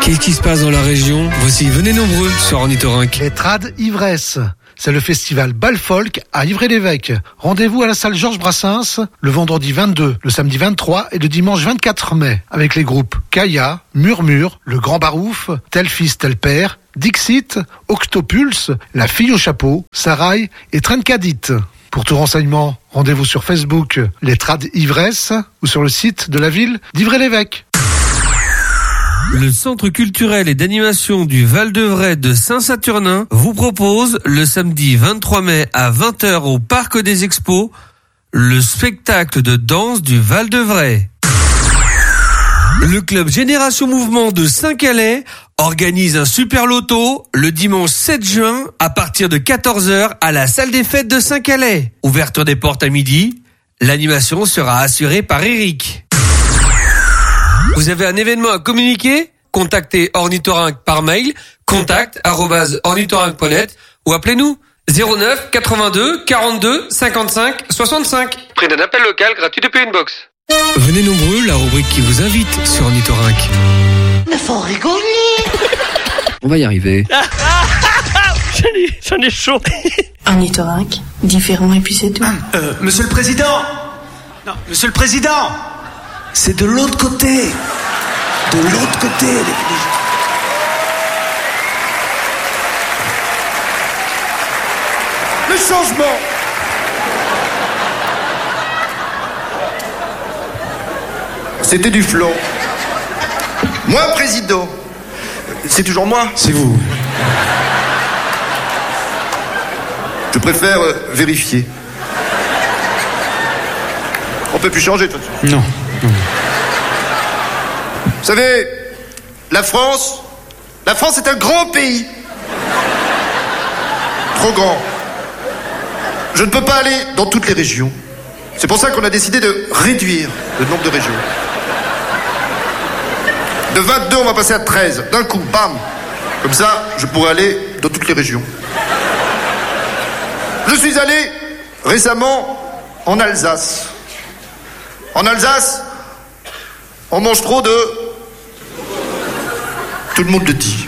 Qu'est-ce qui se passe dans la région? Voici, venez nombreux sur Ornithorynque. Les Trad Ivresse. C'est le festival Bal Folk à Ivry-l'Évêque. Rendez-vous à la salle Georges Brassens le vendredi 22, le samedi 23 et le dimanche 24 mai avec les groupes Kaya, Murmure, Le Grand Barouf, Tel Fils Tel Père, Dixit, Octopulse, La Fille au Chapeau, Sarai et Trencadit. Pour tout renseignement, rendez-vous sur Facebook Les Trad Ivresse ou sur le site de la ville d'Ivry-l'Évêque. Le Centre culturel et d'animation du Val-de-Vray de Saint-Saturnin vous propose le samedi 23 mai à 20h au Parc des Expos le spectacle de danse du Val-de-Vray. Le club Génération Mouvement de Saint-Calais organise un super loto le dimanche 7 juin à partir de 14h à la salle des fêtes de Saint-Calais. Ouverture des portes à midi, l'animation sera assurée par Eric. Vous avez un événement à communiquer? Contactez Ornithorynque par mail contact@ornithorynque.net ou appelez-nous 09 82 42 55 65. Prix d'un appel local gratuit depuis une box. Venez nombreux, la rubrique qui vous invite sur Ornithorynque. Mais faut rigoler. On va y arriver. J'en ai chaud. Ornithorynque, différent et puis c'est tout. Monsieur le Président. Non, Monsieur le Président. C'est de l'autre côté. De l'autre côté. Le changement. C'était du flan. Moi, président. C'est toujours moi. C'est vous. Je préfère vérifier. On peut plus changer, de toute façon. Non. Vous savez, la France est un grand pays. Trop grand. Je ne peux pas aller dans toutes les régions. C'est pour ça qu'on a décidé de réduire le nombre de régions. De 22, on va passer à 13. D'un coup, bam. Comme ça, je pourrai aller dans toutes les régions. Je suis allé récemment en Alsace. En Alsace, on mange trop de... Tout le monde le dit.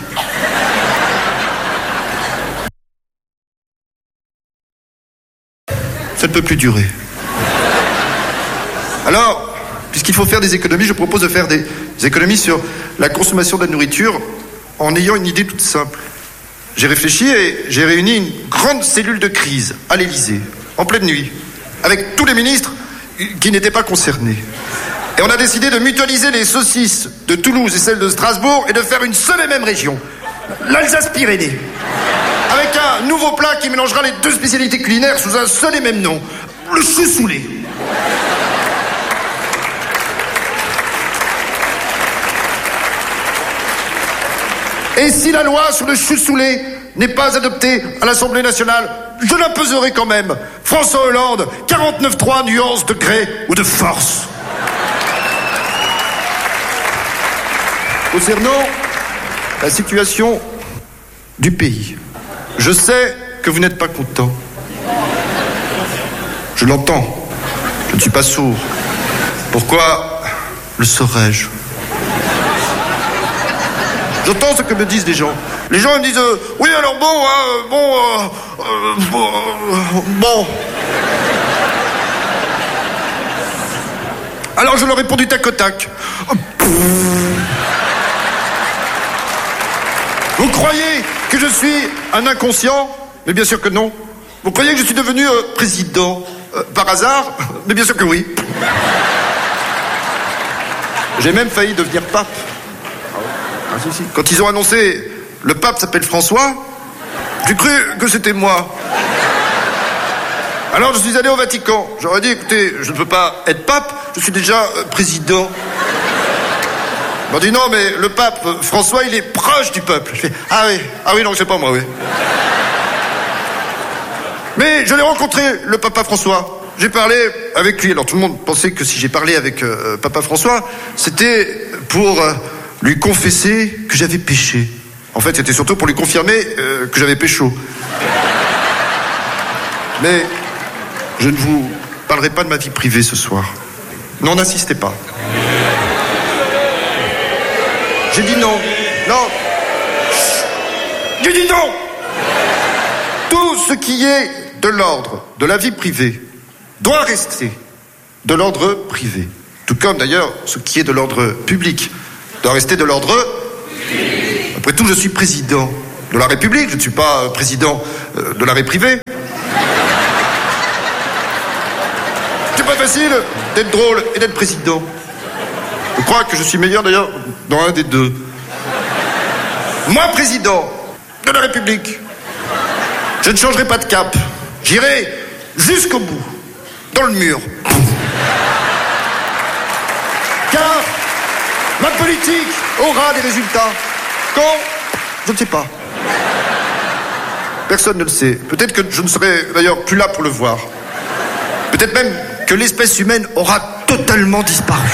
Ça ne peut plus durer. Alors, puisqu'il faut faire des économies, je propose de faire des économies sur la consommation de la nourriture en ayant une idée toute simple. J'ai réfléchi et j'ai réuni une grande cellule de crise à l'Élysée, en pleine nuit, avec tous les ministres qui n'étaient pas concernés. Et on a décidé de mutualiser les saucisses de Toulouse et celles de Strasbourg et de faire une seule et même région, l'Alsace-Pyrénées. Avec un nouveau plat qui mélangera les deux spécialités culinaires sous un seul et même nom, le chou-soulé. Et si la loi sur le chou-soulé n'est pas adoptée à l'Assemblée nationale, je l'imposerai quand même. François Hollande, 49,3 nuances de gré ou de force. Concernant la situation du pays, je sais que vous n'êtes pas content. Je l'entends. Je ne suis pas sourd. Pourquoi le serais-je? J'entends ce que me disent les gens. Les gens me disent oui, alors bon. Alors je leur réponds du tac au tac. Vous croyez que je suis un inconscient? Mais bien sûr que non. Vous croyez que je suis devenu président par hasard? Mais bien sûr que oui. J'ai même failli devenir pape. Si. Quand ils ont annoncé le pape s'appelle François, j'ai cru que c'était moi. Alors je suis allé au Vatican. J'aurais dit, écoutez, je ne peux pas être pape, je suis déjà président. Ils m'ont dit non, mais le pape François, il est proche du peuple. Je fais, ah oui, non, c'est pas moi, oui. Mais je l'ai rencontré, le papa François. J'ai parlé avec lui. Alors tout le monde pensait que si j'ai parlé avec papa François, c'était pour lui confesser que j'avais péché. En fait, c'était surtout pour lui confirmer que j'avais pécho. Mais je ne vous parlerai pas de ma vie privée ce soir. Non, n'insistez pas. J'ai dit non. Non. Dis donc. Tout ce qui est de l'ordre de la vie privée doit rester de l'ordre privé. Tout comme d'ailleurs ce qui est de l'ordre public doit rester de l'ordre public. Après tout, je suis président de la République, je ne suis pas président de l'arrêt privé. C'est pas facile d'être drôle et d'être président. Je crois que je suis meilleur d'ailleurs dans un des deux. Moi, président de la République, je ne changerai pas de cap. J'irai jusqu'au bout, dans le mur. Car ma politique aura des résultats. Quand? Je ne sais pas. Personne ne le sait. Peut-être que je ne serai d'ailleurs plus là pour le voir. Peut-être même que l'espèce humaine aura totalement disparu.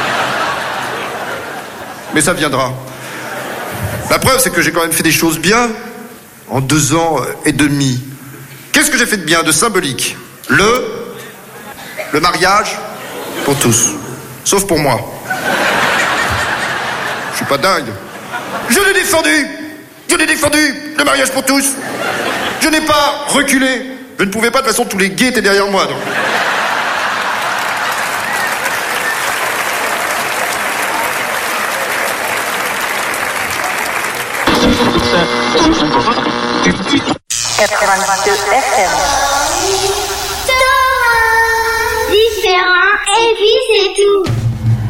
Mais ça viendra. La preuve, c'est que j'ai quand même fait des choses bien en 2 ans et demi. Qu'est-ce que j'ai fait de bien, de symbolique? Le mariage pour tous. Sauf pour moi. Je suis pas dingue. Je l'ai défendu. Je l'ai défendu, le mariage pour tous. Je n'ai pas reculé. Je ne pouvais pas, de toute façon, tous les gays étaient derrière moi. Donc. Différent et puis c'est tout.